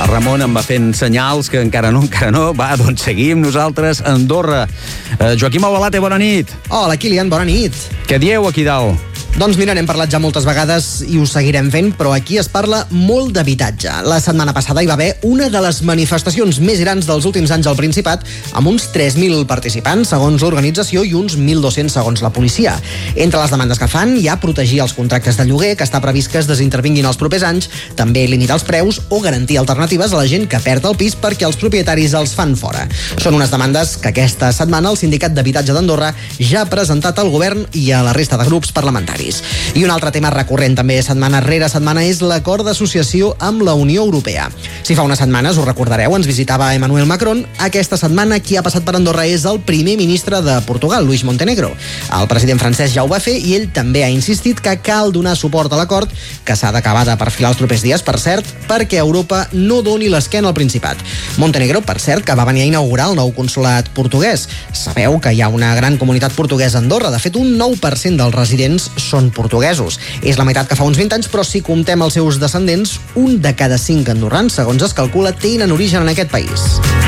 Ramon em va fent senyals que encara no. Va, doncs seguim nosaltres a Andorra. Joaquim Albalate, bona nit. Hola, Kilian, bona nit. Què dieu aquí dalt? Doncs mira, n'hem parlat ja moltes vegades i ho seguirem fent, però aquí es parla molt d'habitatge. La setmana passada hi va haver una de les manifestacions més grans dels últims anys al Principat, amb uns 3.000 participants, segons l'organització, i uns 1.200 segons la policia. Entre les demandes que fan hi ha protegir els contractes de lloguer, que està previst que es desintervinguin els propers anys, també limitar els preus o garantir alternatives a la gent que perd el pis perquè els propietaris els fan fora. Són unes demandes que aquesta setmana el Sindicat d'Habitatge d'Andorra ja ha presentat al govern i a la resta de grups parlamentaris. I un altre tema recurrent també setmana rere setmana és l'acord d'associació amb la Unió Europea. Si fa unes setmanes, us recordareu, ens visitava Emmanuel Macron. Aquesta setmana qui ha passat per Andorra és el primer ministre de Portugal, Luis Montenegro. El president francès ja ho va fer i ell també ha insistit que cal donar suport a l'acord, que s'ha d'acabar de perfilar els propers dies, per cert, perquè Europa no doni l'esquena al Principat. Montenegro, per cert, que va venir a inaugurar el nou consolat portuguès. Sabeu que hi ha una gran comunitat portuguesa a Andorra. De fet, un 9% dels residents són portuguesos. És la meitat que fa uns 20 anys, però si comptem els seus descendents, un de cada 5 andorrans, segons es calcula, tenen origen en aquest país.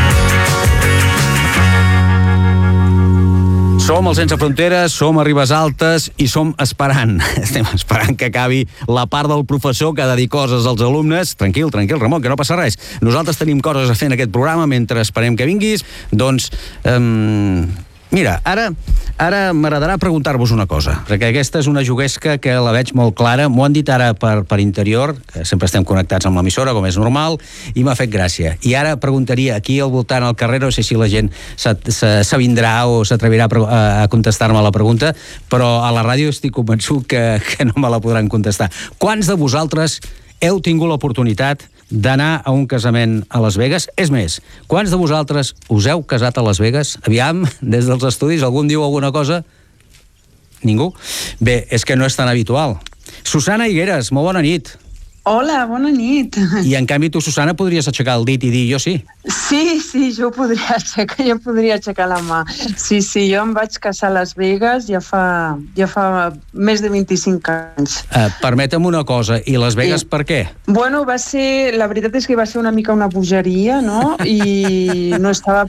Som el Sense Fronteres, som a Ribes Altes i som esperant. Estem esperant que acabi la part del professor que ha de dir coses als alumnes. Tranquil, Ramon, que no passa res. Nosaltres tenim coses a fer en aquest programa mentre esperem que vinguis. Doncs, mira, ara m'agradarà preguntar-vos una cosa, perquè aquesta és una juguesca que la veig molt clara. M'ho han dit ara per interior, que sempre estem connectats amb l'emissora, com és normal, i m'ha fet gràcia. I ara preguntaria aquí al voltant al carrer, no sé si la gent s'avindrà o s'atrevirà a contestar-me la pregunta, però a la ràdio estic convençut que no me la podran contestar. Quants de vosaltres heu tingut l'oportunitat d'anar a un casament a Las Vegas? És més, quants de vosaltres us heu casat a Las Vegas? Aviam, des dels estudis, algú diu alguna cosa? Ningú? Bé, és que no és tan habitual. Susana Higueras, molt bona nit. Hola, bona nit. I en canvi tu, Susana, podries aixecar el dit i dir jo sí. Sí, jo podria aixecar la mà. Sí, jo em vaig casar a Las Vegas ja fa més de 25 anys. Permetem una cosa, i Las Vegas per què? Bueno, la veritat és que va ser una mica una bogeria, no? I no estava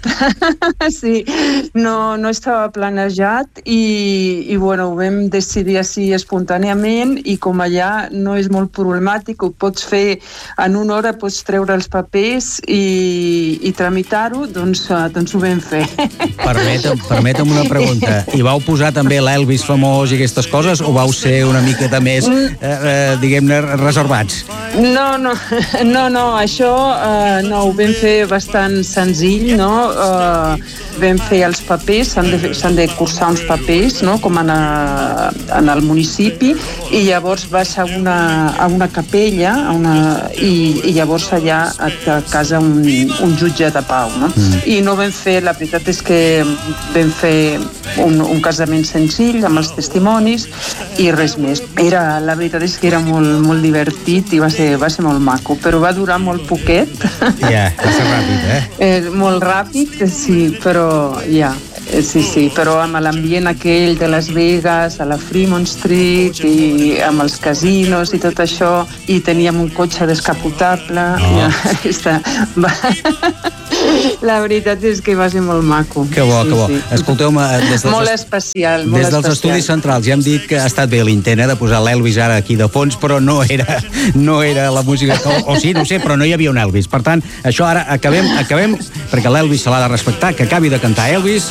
no estava planejat i bueno, ho vam decidir així espontàniament, i com allà no és molt problemàtic, ho pots fer en una hora, pots treure els papers i tramitar-ho, doncs ho vam fer. Permetem una pregunta. I vau posar també l'Elvis famós i aquestes coses, o vau ser una miqueta més, diguem-ne, reservats? No, això no, ho vam fer bastant senzill, no? Vam fer els papers, s'han de cursar uns papers, no? Com en el municipi, i llavors vas a una capella, i llavors allà et casa un jutge de pau, no? I no vam fer, la veritat és que vam fer un casament senzill amb els testimonis i res més. La veritat és que era molt divertit i va ser molt maco, però va durar molt poquet. Ja, va ser ràpid, molt ràpid, sí, però ja. Sí, però amb l'ambient aquell de Las Vegas, a la Fremont Street i amb els casinos i tot això, i teníem un cotxe descapotable. La veritat és que va ser molt maco. Que bo. Escolteu-me, molt especial. Des dels estudis centrals ja hem dit que ha estat bé l'intent de posar l'Elvis ara aquí de fons, però no era la música, o sí, no sé, però no hi havia un Elvis. Per tant, això ara acabem perquè l'Elvis se l'ha de respectar, que acabi de cantar Elvis.